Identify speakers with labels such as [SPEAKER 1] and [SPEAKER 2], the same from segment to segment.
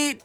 [SPEAKER 1] beat.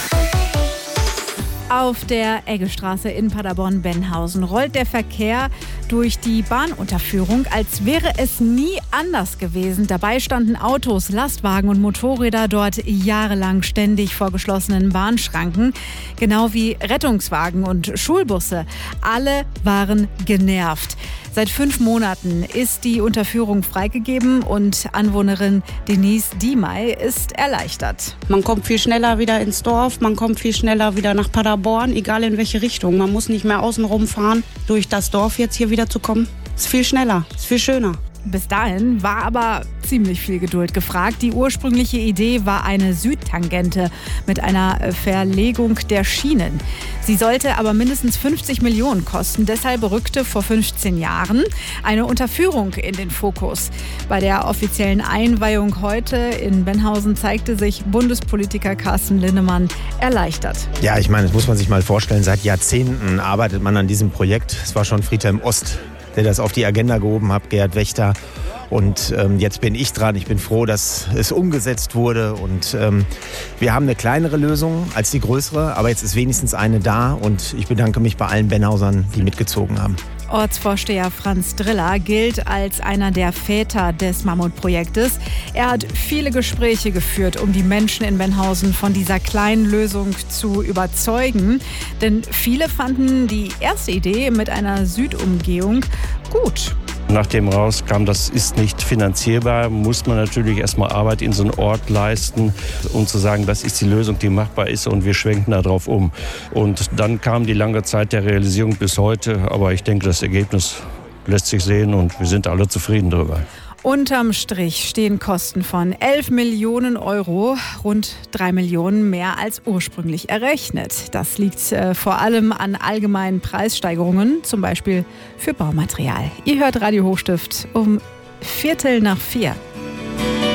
[SPEAKER 2] Auf der Eggestraße in Paderborn-Benhausen rollt der Verkehr durch die Bahnunterführung, als wäre es nie anders gewesen. Dabei standen Autos, Lastwagen und Motorräder dort jahrelang ständig vor geschlossenen Bahnschranken. Genau wie Rettungswagen und Schulbusse. Alle waren genervt. Seit 5 Monaten ist die Unterführung freigegeben und Anwohnerin Denise Diemey ist erleichtert.
[SPEAKER 3] Man kommt viel schneller wieder ins Dorf, man kommt viel schneller wieder nach Paderborn, egal in welche Richtung. Man muss nicht mehr außen rumfahren, durch das Dorf jetzt hier wieder zu kommen. Ist viel schneller, ist viel schöner.
[SPEAKER 2] Bis dahin war aber ziemlich viel Geduld gefragt. Die ursprüngliche Idee war eine Südtangente mit einer Verlegung der Schienen. Sie sollte aber mindestens 50 Millionen kosten. Deshalb rückte vor 15 Jahren eine Unterführung in den Fokus. Bei der offiziellen Einweihung heute in Benhausen zeigte sich Bundespolitiker Carsten Linnemann erleichtert.
[SPEAKER 4] Ja, ich meine, das muss man sich mal vorstellen. Seit Jahrzehnten arbeitet man an diesem Projekt. Es war schon Friedhelm Ost, der das auf die Agenda gehoben hat, Gerhard Wächter. Und jetzt bin ich dran. Ich bin froh, dass es umgesetzt wurde. Und wir haben eine kleinere Lösung als die größere. Aber jetzt ist wenigstens eine da. Und ich bedanke mich bei allen Benhausern, die mitgezogen haben.
[SPEAKER 2] Ortsvorsteher Franz Driller gilt als einer der Väter des Mammutprojektes. Er hat viele Gespräche geführt, um die Menschen in Benhausen von dieser kleinen Lösung zu überzeugen. Denn viele fanden die erste Idee mit einer Südumgehung gut.
[SPEAKER 5] Nachdem rauskam, das ist nicht finanzierbar, muss man natürlich erstmal Arbeit in so einen Ort leisten, um zu sagen, das ist die Lösung, die machbar ist und wir schwenken darauf um. Und dann kam die lange Zeit der Realisierung bis heute, aber ich denke, das Ergebnis lässt sich sehen und wir sind alle zufrieden darüber.
[SPEAKER 2] Unterm Strich stehen Kosten von 11 Millionen Euro, rund 3 Millionen mehr als ursprünglich errechnet. Das liegt vor allem an allgemeinen Preissteigerungen, zum Beispiel für Baumaterial. Ihr hört Radio Hochstift um 4:45.